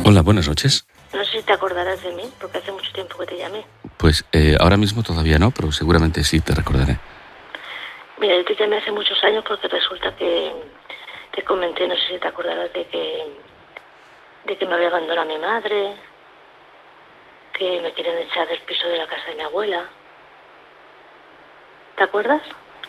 Hola, buenas noches. No sé si te acordarás de mí, porque hace mucho tiempo que te llamé. Pues ahora mismo todavía no, pero seguramente sí te recordaré. Mira, yo te llamé hace muchos años porque resulta que te comenté, no sé si te acordarás de que me había abandonado mi madre, que me querían echar del piso de la casa de mi abuela. ¿Te acuerdas?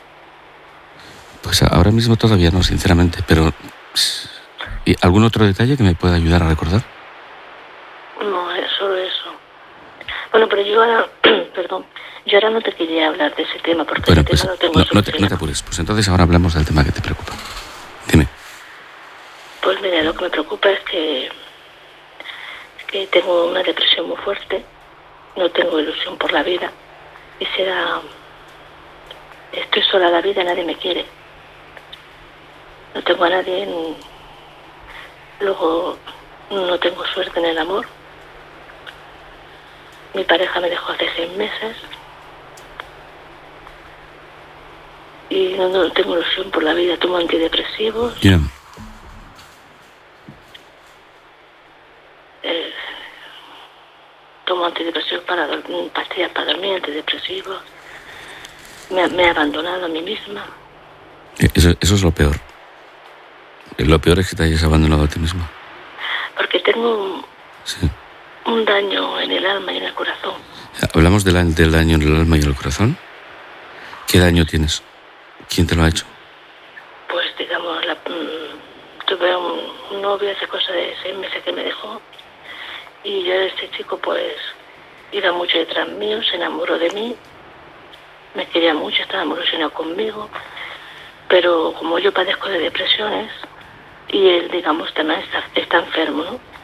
Pues ahora mismo todavía no, sinceramente, pero ¿y algún otro detalle que me pueda ayudar a recordar? No, es solo eso. Bueno, pero yo ahora, perdón, yo ahora no te quería hablar de ese tema porque Bueno, ese tema pues lo tengo no te solucionado. apures. Pues entonces ahora hablamos del tema que te preocupa. Dime. Pues mira, lo que me preocupa es que tengo una depresión muy fuerte, no tengo ilusión por la vida y estoy sola en la vida, nadie me quiere. No tengo a nadie, luego no tengo suerte en el amor. Mi pareja me dejó hace 6 meses y no tengo ilusión por la vida. Tomo antidepresivos. Ya. Tomo antidepresivos pastillas para dormir, antidepresivos. Me he abandonado a mí misma. Eso es lo peor. Lo peor es que te hayas abandonado a ti misma. Porque tengo Sí. un daño en el alma y en el corazón. ¿Hablamos del daño en el alma y en el corazón? ¿Qué daño tienes? ¿Quién te lo ha hecho? Pues digamos, tuve un novio hace cosa de 6 meses que me dejó. Y yo, este chico, pues iba mucho detrás mío, se enamoró de mí, me quería mucho, estaba muy ilusionado conmigo, pero como yo padezco de depresiones y él, digamos, también está enfermo, ¿no?